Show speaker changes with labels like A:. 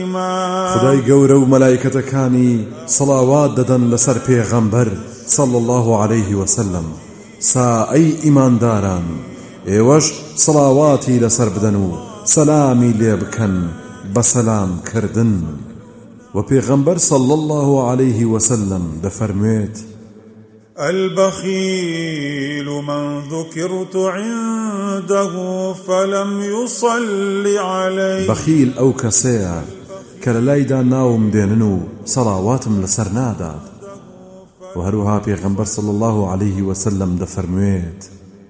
A: خدای گەورە و مەلایکەتەکانی سەڵاوات دەدەن لەسەر پێغەمبەر صلى الله عليه وسلم. سا ئەی ئیمانداران، ئێوەش سەڵاواتی لەسەر بدەن و سەلامی لێ بکەن بە سەلام کردن. و پێغەمبەر صلى الله عليه وسلم دەفەرموێت:
B: البخيل من ذكرت عنده فلم يصل عليه. بخيل
A: أو كسيا كاللايدا ناوم ديننو صلواتم لسر نادات. وهروها بيغمبر صلى الله عليه وسلم دفرمويت: